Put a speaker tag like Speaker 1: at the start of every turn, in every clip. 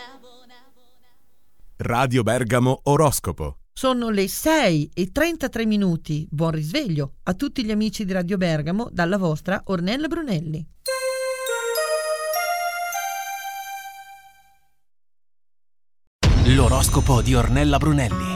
Speaker 1: Radio Bergamo Oroscopo.
Speaker 2: Sono le 6:33. Buon risveglio a tutti gli amici di Radio Bergamo dalla vostra Ornella Brunelli.
Speaker 3: L'oroscopo di Ornella Brunelli.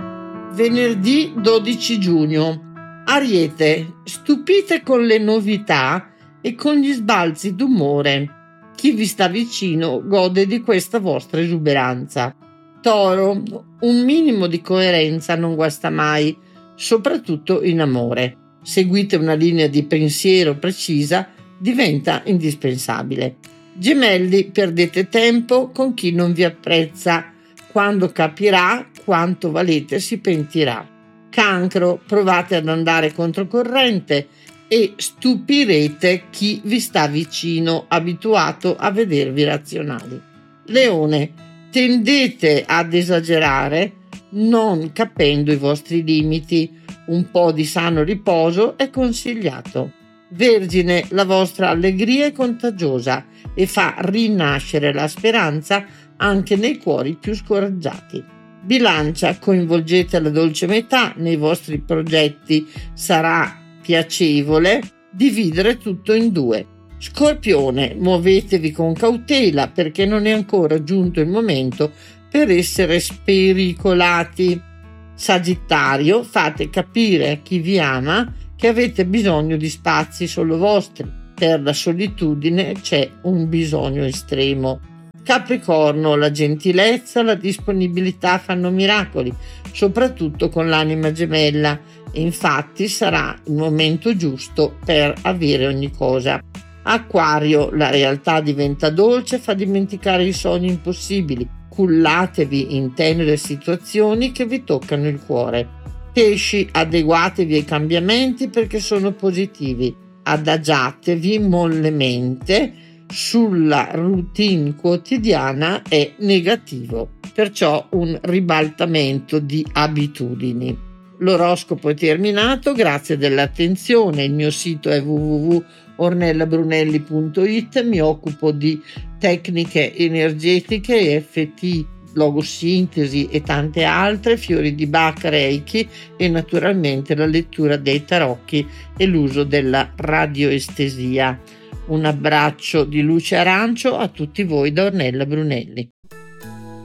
Speaker 4: Venerdì 12 giugno. Ariete, stupite con le novità e con gli sbalzi d'umore. Chi vi sta vicino gode di questa vostra esuberanza. Toro, un minimo di coerenza non guasta mai, soprattutto in amore. Seguite una linea di pensiero precisa, diventa indispensabile. Gemelli, perdete tempo con chi non vi apprezza. Quando capirà quanto valete si pentirà. Cancro, provate ad andare controcorrente e stupirete chi vi sta vicino, abituato a vedervi razionali. Leone, tendete ad esagerare non capendo i vostri limiti. Un po' di sano riposo è consigliato. Vergine, la vostra allegria è contagiosa e fa rinascere la speranza anche nei cuori più scoraggiati. Bilancia, coinvolgete la dolce metà nei vostri progetti. Sarà piacevole dividere tutto in due. Scorpione, muovetevi con cautela perché non è ancora giunto il momento per essere spericolati. Sagittario, fate capire a chi vi ama che avete bisogno di spazi solo vostri. Per la solitudine c'è un bisogno estremo. Capricorno, la gentilezza, la disponibilità fanno miracoli, soprattutto con l'anima gemella, e infatti sarà il momento giusto per avere ogni cosa. Acquario, la realtà diventa dolce, fa dimenticare i sogni impossibili. Cullatevi in tenere situazioni che vi toccano il cuore. Pesci, adeguatevi ai cambiamenti perché sono positivi. Adagiatevi mollemente. Sulla routine quotidiana è negativo, perciò un ribaltamento di abitudini. L'oroscopo è terminato, grazie dell'attenzione. Il mio sito è www.ornellabrunelli.it. Mi occupo di tecniche energetiche, EFT, logosintesi e tante altre, fiori di Bach, Reiki e naturalmente la lettura dei tarocchi e l'uso della radioestesia. Un abbraccio di luce arancio a tutti voi da Ornella Brunelli.